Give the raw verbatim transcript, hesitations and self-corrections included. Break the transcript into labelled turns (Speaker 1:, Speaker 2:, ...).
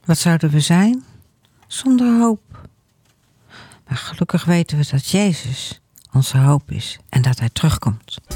Speaker 1: Wat zouden we zijn zonder hoop? Maar gelukkig weten we dat Jezus onze hoop is en dat Hij terugkomt.